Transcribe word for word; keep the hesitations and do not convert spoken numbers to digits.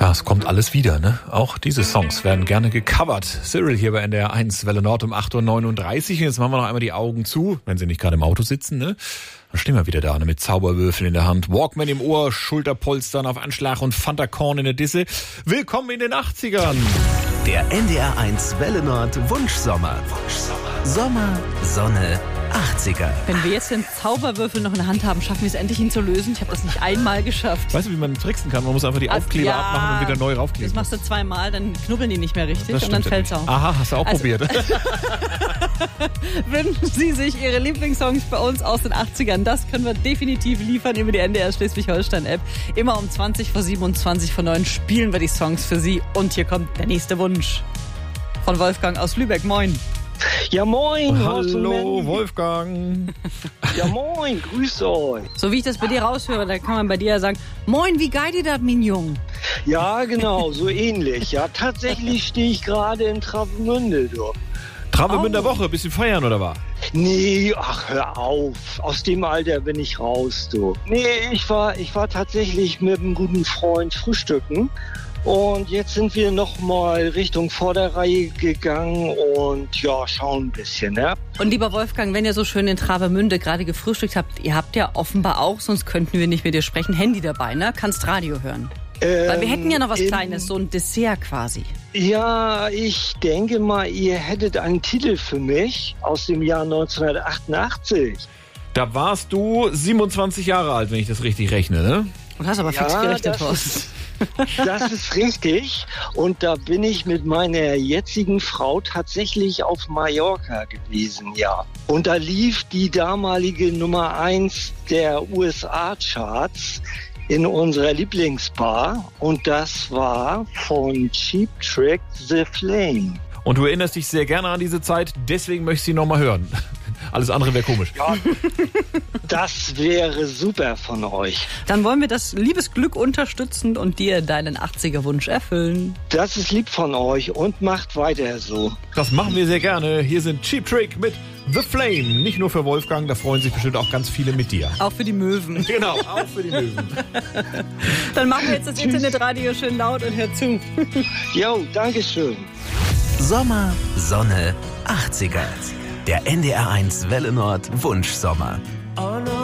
Ja, es kommt alles wieder, ne? Auch diese Songs werden gerne gecovert. Cyril hier bei N D R eins, Welle Nord um acht Uhr neununddreißig. Und jetzt machen wir noch einmal die Augen zu, wenn Sie nicht gerade im Auto sitzen, ne? Dann stehen wir wieder da, ne? Mit Zauberwürfeln in der Hand, Walkman im Ohr, Schulterpolstern auf Anschlag und Fanta Korn in der Disse. Willkommen in den achtzigern! Der N D R eins Welle Nord Wunschsommer. Wunschsommer. Sommer, Sonne, achtziger. Wenn wir jetzt den Zauberwürfel noch in der Hand haben, schaffen wir es endlich, ihn zu lösen. Ich habe das nicht einmal geschafft. Weißt du, wie man tricksen kann? Man muss einfach die Also, Aufkleber ja, abmachen und wieder neu raufkleben. Das machst du zweimal, dann knubbeln die nicht mehr richtig Das und dann stimmt fällt's ja auf. Aha, hast du auch Also- probiert. Wünschen Sie sich Ihre Lieblingssongs bei uns aus den achtzigern? Das können wir definitiv liefern über die N D R Schleswig-Holstein-App. Immer um zwanzig vor sieben und zwanzig vor neun spielen wir die Songs für Sie. Und hier kommt der nächste Wunsch von Wolfgang aus Lübeck. Moin. Ja, moin. Hallo, Wolfgang. Ja, moin. Grüße euch. So wie ich das bei dir raushöre, da kann man bei dir ja sagen, moin, wie geil dir das, Mignon? Ja, genau, so ähnlich. Ja, tatsächlich stehe ich gerade in Travemünde, du. Travemünder Oh. Woche, bisschen feiern oder was? Nee, ach, hör auf. Aus dem Alter bin ich raus, du. Nee, ich war, ich war tatsächlich mit einem guten Freund frühstücken. Und jetzt sind wir nochmal Richtung Vorderreihe gegangen und ja, schauen ein bisschen, ne? Und lieber Wolfgang, wenn ihr so schön in Travemünde gerade gefrühstückt habt, ihr habt ja offenbar auch, sonst könnten wir nicht mit dir sprechen, Handy dabei, ne? Kannst Radio hören. Ähm, Weil wir hätten ja noch was im- Kleines, so ein Dessert quasi. Ja, ich denke mal, ihr hättet einen Titel für mich aus dem Jahr neunzehnhundertachtundachtzig. Da warst du siebenundzwanzig Jahre alt, wenn ich das richtig rechne, ne? Und hast aber Ja, fix gerechnet, das Horst. Das ist richtig. Und da bin ich mit meiner jetzigen Frau tatsächlich auf Mallorca gewesen, ja. Und da lief die damalige Nummer eins der U S A-Charts in unserer Lieblingsbar. Und das war von Cheap Trick The Flame. Und du erinnerst dich sehr gerne an diese Zeit, deswegen möchte ich sie nochmal hören. Alles andere wäre komisch. Ja, das wäre super von euch. Dann wollen wir das Liebesglück unterstützen und dir deinen achtziger-Wunsch erfüllen. Das ist lieb von euch und macht weiter so. Das machen wir sehr gerne. Hier sind Cheap Trick mit The Flame. Nicht nur für Wolfgang, da freuen sich bestimmt auch ganz viele mit dir. Auch für die Möwen. Genau, auch für die Löwen. Dann machen wir jetzt das Internetradio schön laut und hör zu. Jo, Dankeschön. Sommer, Sonne, achtziger. Der N D R eins Welle Nord Wunschsommer.